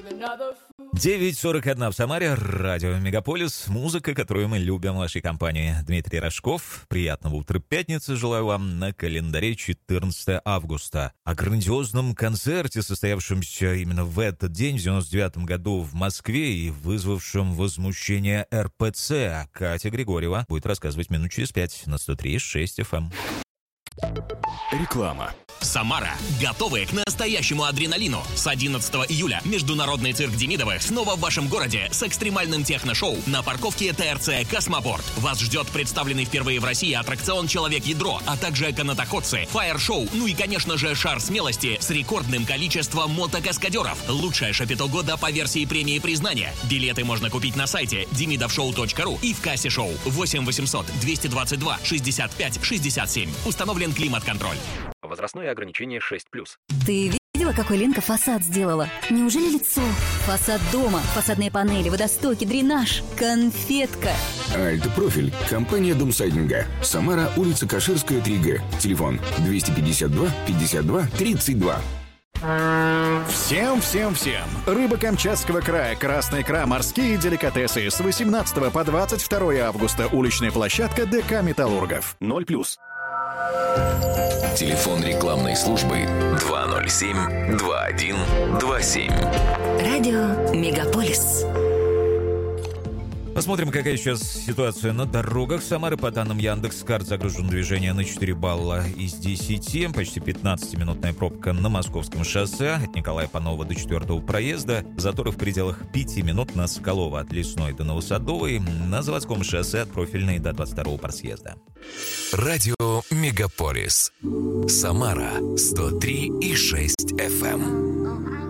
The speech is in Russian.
9:41 в Самаре, радио Мегаполис, музыка, которую мы любим в вашей компании. Дмитрий Рожков, приятного утра пятницы желаю вам, на календаре 14 августа. О грандиозном концерте, состоявшемся именно в этот день, в 99 году в Москве и вызвавшем возмущение РПЦ, Катя Григорьева будет рассказывать минут через 5 на 103.6 FM. Реклама. Самара. Готовы к настоящему адреналину. С 11 июля Международный цирк Демидовых снова в вашем городе с экстремальным техно-шоу на парковке ТРЦ «Космопорт». Вас ждет представленный впервые в России аттракцион «Человек-ядро», а также канатоходцы, фаер-шоу, ну и, конечно же, шар смелости с рекордным количеством мотокаскадеров. Лучшее шапито года по версии премии признания. Билеты можно купить на сайте demidovshow.ru и в кассе шоу 8 800 222 65 67. Установлен климат-контроль. Возрастное ограничение 6+. Ты видела, какой Ленка фасад сделала? Неужели лицо? Фасад дома, фасадные панели, водостоки, дренаж, конфетка. Альтпрофиль. Компания Домсайдинга. Самара, улица Каширская, 3Г. Телефон 252 52 32. Всем! Рыба Камчатского края, красная икра, морские деликатесы с 18 по 22 августа. Уличная площадка ДК «Металлургов». 0+. Телефон рекламной службы 207-2127. Радио Мегаполис. Посмотрим, какая сейчас ситуация на дорогах Самары. По данным Яндекс.Карт, загружено движение на 4 балла из 10. Почти 15-минутная пробка на Московском шоссе от Николая Панова до 4-го проезда. Заторы в пределах 5 минут на Соколова от Лесной до Новосадовой. На Заводском шоссе от Профильной до 22-го просъезда. Радио Мегаполис. Самара 103,6 FM.